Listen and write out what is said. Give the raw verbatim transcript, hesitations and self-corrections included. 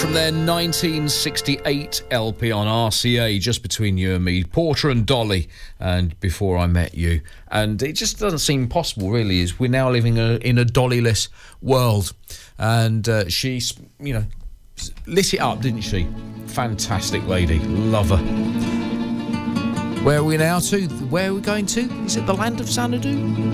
from their nineteen sixty-eight L P on R C A, Just Between You and Me, Porter and Dolly, and Before I Met You. And it just doesn't seem possible, really, is we're now living a, in a Dolly-less world. And uh, she, you know, lit it up, didn't she? Fantastic lady. Love her. Where are we now to? Where are we going to? Is it the land of Xanadu?